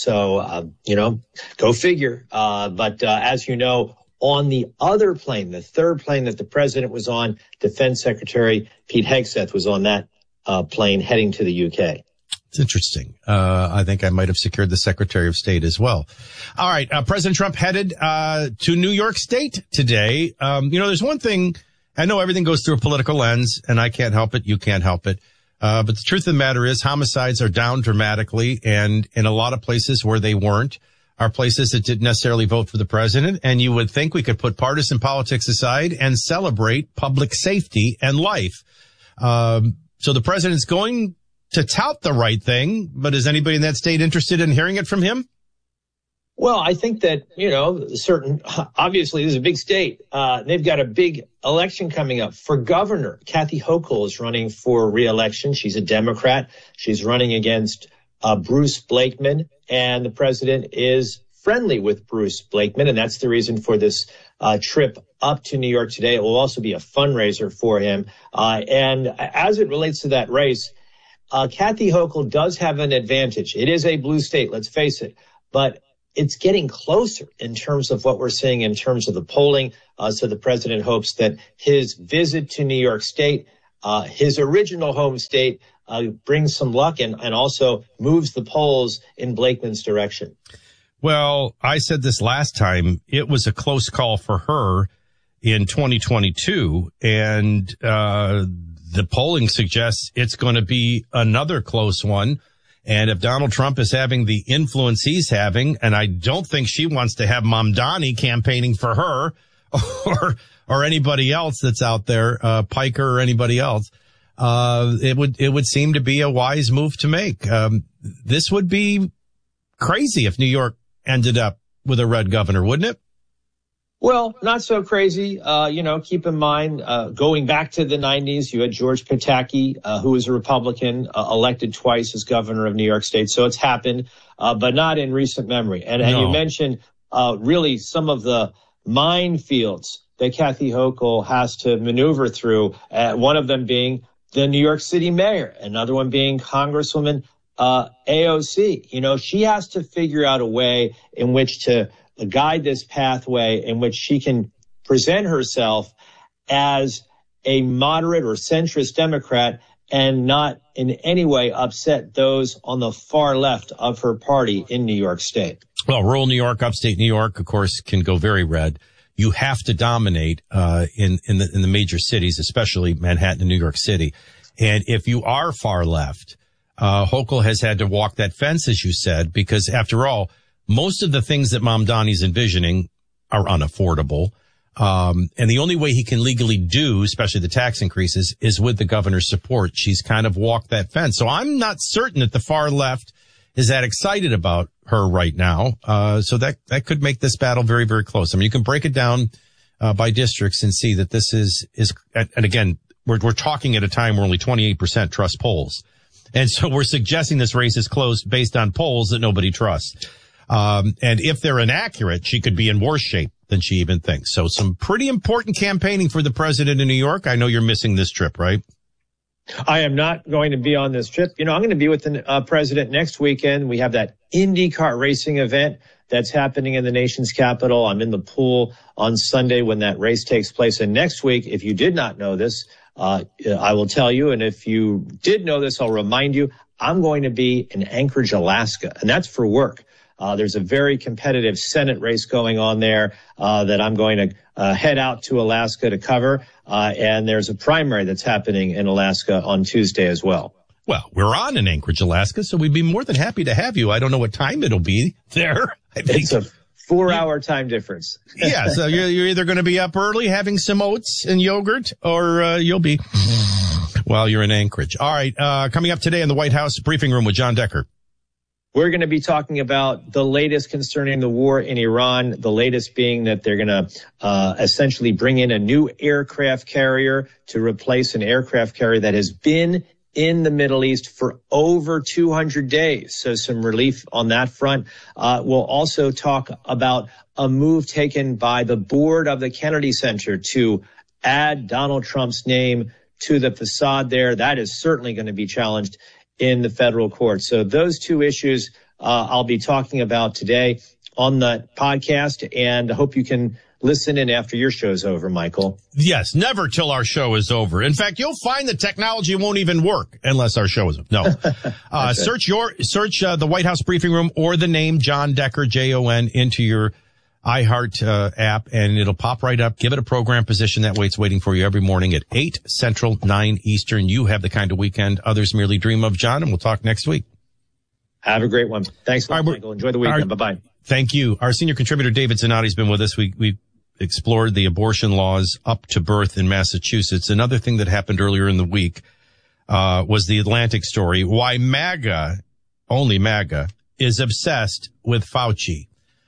Go figure. But as you know, on the other plane, the third plane that the president was on, Defense Secretary Pete Hegseth was on that plane heading to the UK. It's interesting. I think I might have secured the Secretary of State as well. All right. President Trump headed to New York State today. There's one thing. I know everything goes through a political lens, and I can't help it. You can't help it. But the truth of the matter is homicides are down dramatically, and in a lot of places where they weren't are places that didn't necessarily vote for the president. And you would think we could put partisan politics aside and celebrate public safety and life. So the president's going to tout the right thing, but is anybody in that state interested in hearing it from him? Well, I think that, obviously this is a big state. They've got a big election coming up for governor. Kathy Hochul is running for re-election. She's a Democrat. She's running against Bruce Blakeman, and the president is friendly with Bruce Blakeman, and that's the reason for this trip up to New York today. It will also be a fundraiser for him. And as it relates to that race, Kathy Hochul does have an advantage. It is a blue state, let's face it, but it's getting closer in terms of what we're seeing in terms of the polling. So the president hopes that his visit to New York State, his original home state, brings some luck and also moves the polls in Blakeman's direction. Well, I said this last time. It was a close call for her in 2022, and the polling suggests it's going to be another close one. And if Donald Trump is having the influence he's having, and I don't think she wants to have Mamdani campaigning for her or anybody else that's out there, Piker or anybody else, it would seem to be a wise move to make. This would be crazy if New York ended up with a red governor, wouldn't it? Well, not so crazy. Keep in mind, going back to the 90s, you had George Pataki, who was a Republican, elected twice as governor of New York State. So it's happened, but not in recent memory. And you mentioned really some of the minefields that Kathy Hochul has to maneuver through, one of them being the New York City mayor, another one being Congresswoman AOC. She has to figure out a way in which to guide this pathway in which she can present herself as a moderate or centrist Democrat and not in any way upset those on the far left of her party in New York State. Well, rural New York, upstate New York, of course, can go very red. You have to dominate in the major cities, especially Manhattan and New York City. And if you are far left, Hochul has had to walk that fence, as you said, because after all, most of the things that Mamdani's envisioning are unaffordable. And the only way he can legally do, especially the tax increases, is with the governor's support. She's kind of walked that fence. So I'm not certain that the far left is that excited about her right now. So that could make this battle very, very close. I mean, you can break it down by districts and see that this is, and again, we're talking at a time where only 28% trust polls. And so we're suggesting this race is close based on polls that nobody trusts. And if they're inaccurate, she could be in worse shape than she even thinks. So some pretty important campaigning for the president in New York. I know you're missing this trip, right? I am not going to be on this trip. I'm going to be with the president next weekend. We have that IndyCar racing event that's happening in the nation's capital. I'm in the pool on Sunday when that race takes place. And next week, if you did not know this, I will tell you. And if you did know this, I'll remind you, I'm going to be in Anchorage, Alaska, and that's for work. There's a very competitive Senate race going on there that I'm going to head out to Alaska to cover. And there's a primary that's happening in Alaska on Tuesday as well. Well, we're on in Anchorage, Alaska, so we'd be more than happy to have you. I don't know what time it'll be there. It's a 4-hour time difference. Yeah, so you're either going to be up early having some oats and yogurt, or you'll be while you're in Anchorage. All right, coming up today in the White House briefing room with John Decker. We're going to be talking about the latest concerning the war in Iran, the latest being that they're going to essentially bring in a new aircraft carrier to replace an aircraft carrier that has been in the Middle East for over 200 days. So some relief on that front. We'll also talk about a move taken by the board of the Kennedy Center to add Donald Trump's name to the facade there. That is certainly going to be challenged in the federal court. So those two issues I'll be talking about today on the podcast, and I hope you can listen in after your show's over, Michael. Yes, never till our show is over. In fact, you'll find the technology won't even work unless our show is over. No. Search the White House briefing room or the name John Decker, Jon, into your iHeart app, and it'll pop right up. Give it a program position. That way it's waiting for you every morning at 8 Central, 9 Eastern. You have the kind of weekend others merely dream of, John, and we'll talk next week. Have a great one. Thanks a lot, Michael. Enjoy the weekend. Bye-bye. Thank you. Our senior contributor, David Zanotti, has been with us. We explored the abortion laws up to birth in Massachusetts. Another thing that happened earlier in the week was the Atlantic story, why MAGA, only MAGA, is obsessed with Fauci.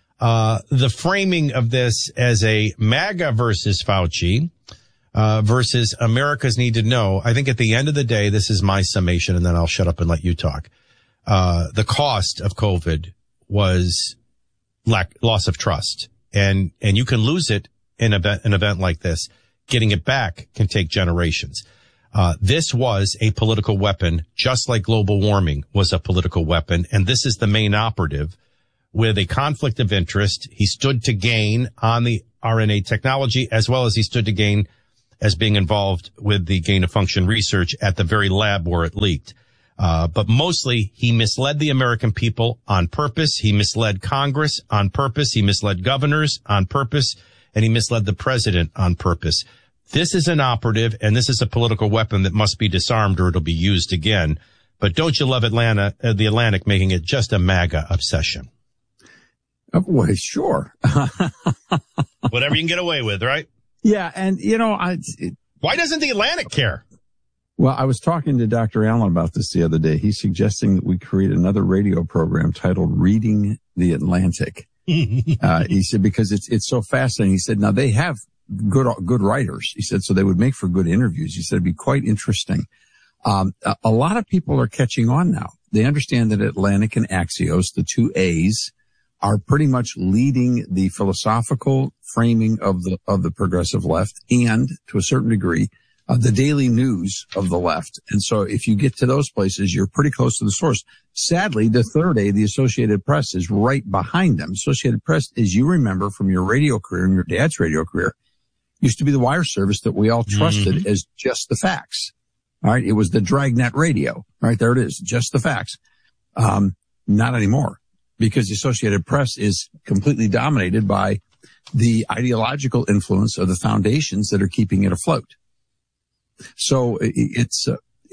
The framing of this as a MAGA versus Fauci versus America's need to know, I think at the end of the day, this is my summation, and then I'll shut up and let you talk. The cost of COVID was loss of trust, and you can lose it in an event like this. Getting it back can take generations. This was a political weapon, just like global warming was a political weapon, and this is the main operative with a conflict of interest. He stood to gain on the RNA technology, as well as he stood to gain as being involved with the gain of function research at the very lab where it leaked. But mostly he misled the American people on purpose. He misled Congress on purpose. He misled governors on purpose, and he misled the president on purpose. This is an operative, and this is a political weapon that must be disarmed or it'll be used again. But don't you love the Atlantic making it just a MAGA obsession? Well, sure. Whatever you can get away with, right? Yeah. And, why doesn't the Atlantic care? Well, I was talking to Dr. Allen about this the other day. He's suggesting that we create another radio program titled Reading the Atlantic. He said, because it's so fascinating. He said, now they have good writers. He said, so they would make for good interviews. He said, it'd be quite interesting. A lot of people are catching on now. They understand that Atlantic and Axios, the two A's, are pretty much leading the philosophical framing of the progressive left and, to a certain degree, the daily news of the left. And so if you get to those places, you're pretty close to the source. Sadly, the third A, the Associated Press, is right behind them. Associated Press, as you remember from your radio career and your dad's radio career, used to be the wire service that we all trusted as just the facts. All right. It was the Dragnet radio. Right. There it is. Just the facts. Not anymore, because the Associated Press is completely dominated by the ideological influence of the foundations that are keeping it afloat. So that's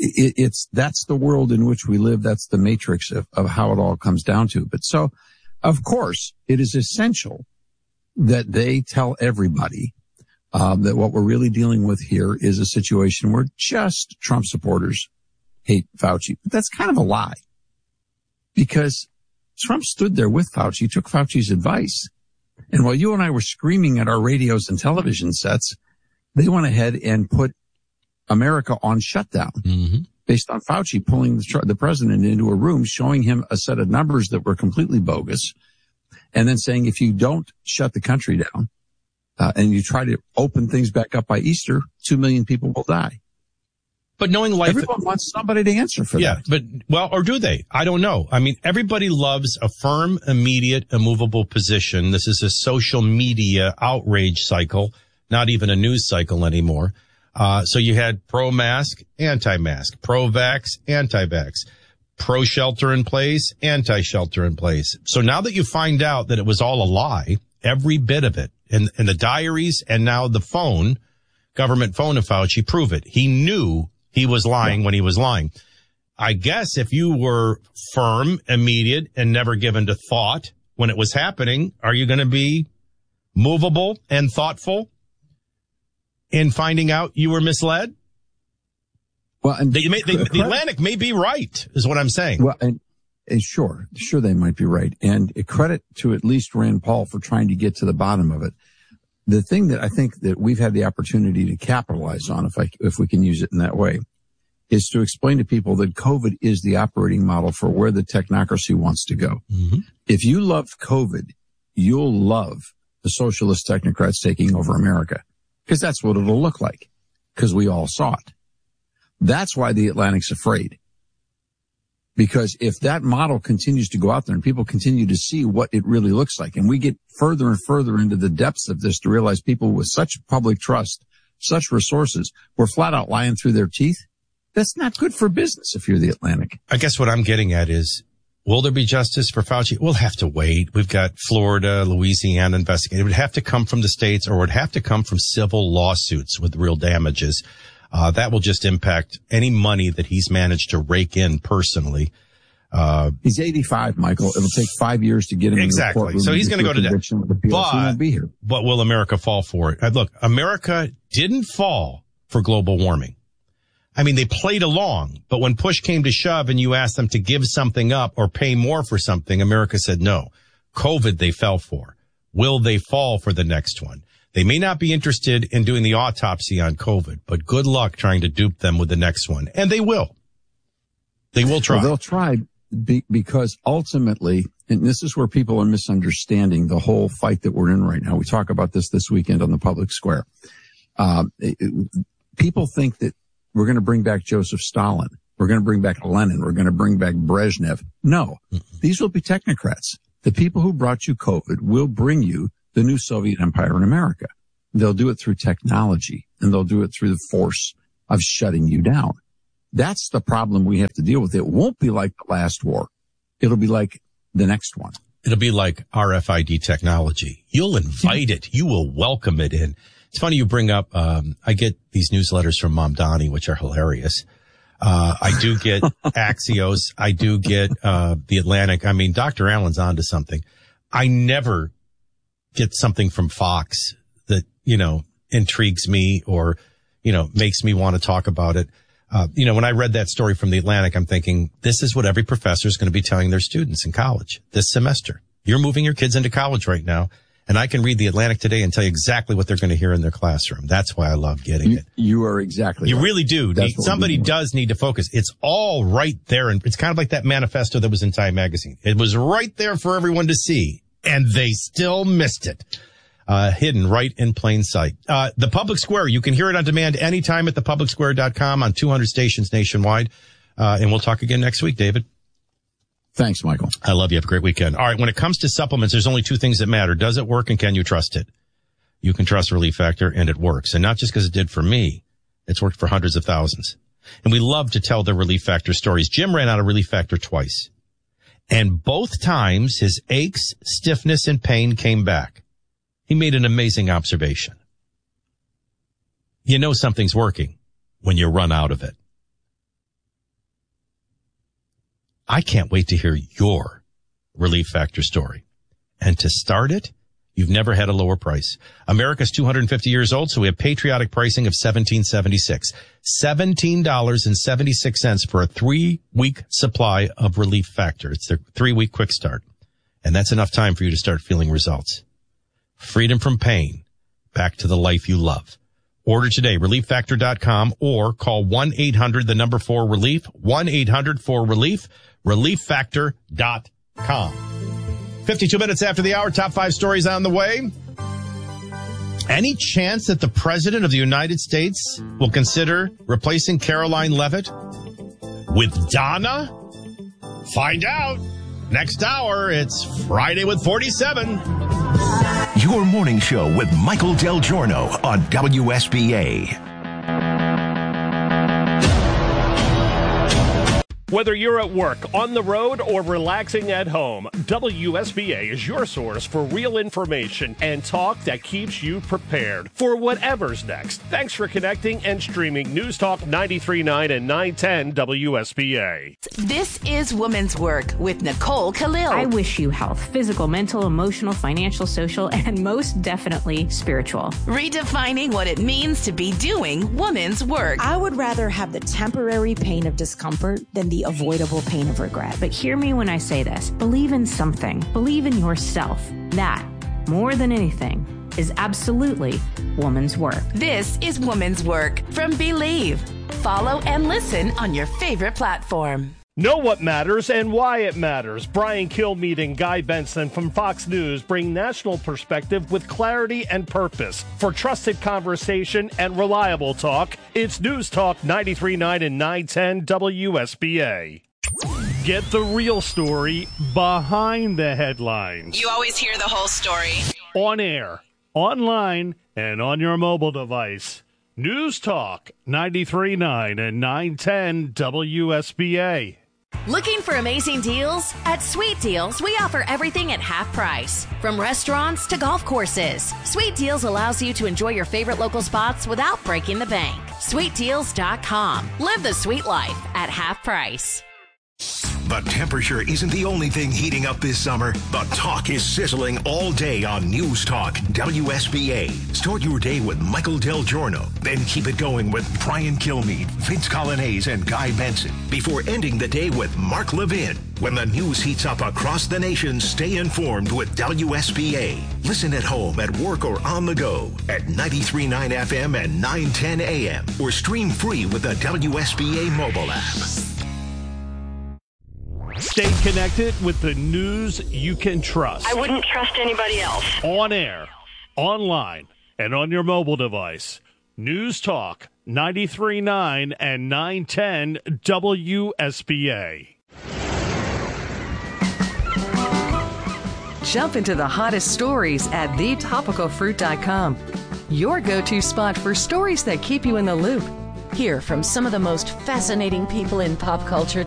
the world in which we live. That's the matrix of how it all comes down to. But so, of course, it is essential that they tell everybody that what we're really dealing with here is a situation where just Trump supporters hate Fauci. But that's kind of a lie, because Trump stood there with Fauci, took Fauci's advice. And while you and I were screaming at our radios and television sets, they went ahead and put America on shutdown based on Fauci pulling the president into a room, showing him a set of numbers that were completely bogus, and then saying, if you don't shut the country down and you try to open things back up by Easter, 2 million people will die. But knowing life, everyone wants somebody to answer for that. Yeah, but, well, or do they? I don't know. I mean, everybody loves a firm, immediate, immovable position. This is a social media outrage cycle, not even a news cycle anymore. So you had pro-mask, anti-mask, pro-vax, anti-vax, pro-shelter in place, anti-shelter in place. So now that you find out that it was all a lie, every bit of it, and the diaries and now the phone, government phone of Fauci prove it. He knew he was lying when he was lying. I guess if you were firm, immediate, and never given to thought when it was happening, are you going to be movable and thoughtful in finding out you were misled? Well, and the Atlantic may be right, is what I'm saying. Well, and sure they might be right. And credit to at least Rand Paul for trying to get to the bottom of it. The thing that I think that we've had the opportunity to capitalize on, if we can use it in that way, is to explain to people that COVID is the operating model for where the technocracy wants to go. If you love COVID, you'll love the socialist technocrats taking over America, because that's what it'll look like, because we all saw it. That's why the Atlantic's afraid. Because if that model continues to go out there and people continue to see what it really looks like, and we get further and further into the depths of this to realize people with such public trust, such resources, were flat out lying through their teeth, that's not good for business if you're the Atlantic. I guess what I'm getting at is, will there be justice for Fauci? We'll have to wait. We've got Florida, Louisiana investigating. It would have to come from the states, or it would have to come from civil lawsuits with real damages. That will just impact any money that he's managed to rake in personally. He's 85, Michael. It'll take 5 years to get him exactly. in the courtroom. So he's going to go to that. He won't be here. But will America fall for it? Look, America didn't fall for global warming. I mean, they played along, but when push came to shove and you asked them to give something up or pay more for something, America said no. COVID they fell for. Will they fall for the next one? They may not be interested in doing the autopsy on COVID, but good luck trying to dupe them with the next one. And they will. They will try. Well, they'll try because ultimately, and this is where people are misunderstanding the whole fight that we're in right now. We talk about this weekend on the public square. People think that we're going to bring back Joseph Stalin. We're going to bring back Lenin. We're going to bring back Brezhnev. No, these will be technocrats. The people who brought you COVID will bring you the new Soviet empire in America. They'll do it through technology, and they'll do it through the force of shutting you down. That's the problem we have to deal with. It won't be like the last war. It'll be like the next one. It'll be like RFID technology. You'll invite it. You will welcome it in. It's funny you bring up, I get these newsletters from Mom Donnie, which are hilarious. I do get Axios. I do get, The Atlantic. I mean, Dr. Allen's onto something. I never get something from Fox that, intrigues me or, makes me want to talk about it. When I read that story from The Atlantic, I'm thinking this is what every professor is going to be telling their students in college this semester. You're moving your kids into college right now. And I can read The Atlantic today and tell you exactly what they're going to hear in their classroom. That's why I love getting it. You are exactly You right. really do. Somebody does need to focus. It's all right there. And it's kind of like that manifesto that was in Time Magazine. It was right there for everyone to see. And they still missed it. Hidden right in plain sight. The Public Square, you can hear it on demand anytime at thepublicsquare.com on 200 stations nationwide. And we'll talk again next week, David. Thanks, Michael. I love you. Have a great weekend. All right. When it comes to supplements, there's only two things that matter. Does it work and can you trust it? You can trust Relief Factor and it works. And not just because it did for me. It's worked for hundreds of thousands. And we love to tell the Relief Factor stories. Jim ran out of Relief Factor twice. And both times his aches, stiffness, and pain came back. He made an amazing observation. You know something's working when you run out of it. I can't wait to hear your Relief Factor story. And to start it, you've never had a lower price. America's 250 years old, so we have patriotic pricing of $17.76. $17.76 for a 3-week supply of Relief Factor. It's their 3-week quick start. And that's enough time for you to start feeling results. Freedom from pain. Back to the life you love. Order today, relieffactor.com, or call 1-800-4RELIEF, 1-800-4RELIEF, relieffactor.com. 52 minutes after the hour, top 5 stories on the way. Any chance that the President of the United States will consider replacing Caroline Leavitt with Donna? Find out. Next hour, it's Friday with 47. Your morning show with Michael Del Giorno on WSBA. Whether you're at work, on the road, or relaxing at home, WSBA is your source for real information and talk that keeps you prepared for whatever's next. Thanks for connecting and streaming News Talk 93.9 and 910 WSBA. This is Woman's Work with Nicole Khalil. I wish you health, physical, mental, emotional, financial, social, and most definitely spiritual. Redefining what it means to be doing woman's work. I would rather have the temporary pain of discomfort than the avoidable pain of regret. But hear me when I say this. Believe in something. Believe in yourself. That, more than anything, is absolutely woman's work. This is Woman's Work from Believe. Follow and listen on your favorite platform. Know what matters and why it matters. Brian Kilmeade and Guy Benson from Fox News bring national perspective with clarity and purpose. For trusted conversation and reliable talk, it's News Talk 93.9 and 910 WSBA. Get the real story behind the headlines. You always hear the whole story. On air, online, and on your mobile device. News Talk 93.9 and 910 WSBA. Looking for amazing deals? At Sweet Deals, we offer everything at half price. From restaurants to golf courses, Sweet Deals allows you to enjoy your favorite local spots without breaking the bank. SweetDeals.com. Live the sweet life at half price. But temperature isn't the only thing heating up this summer. The talk is sizzling all day on News Talk WSBA. Start your day with Michael Del Giorno. Then keep it going with Brian Kilmeade, Vince Colonnese, and Guy Benson. Before ending the day with Mark Levin. When the news heats up across the nation, stay informed with WSBA. Listen at home, at work, or on the go at 93.9 FM and 910 AM. Or stream free with the WSBA mobile app. Stay connected with the news you can trust. I wouldn't trust anybody else. On air, online, and on your mobile device. News Talk 93.9 and 910 WSBA. Jump into the hottest stories at thetopicalfruit.com. Your go-to spot for stories that keep you in the loop. Hear from some of the most fascinating people in pop culture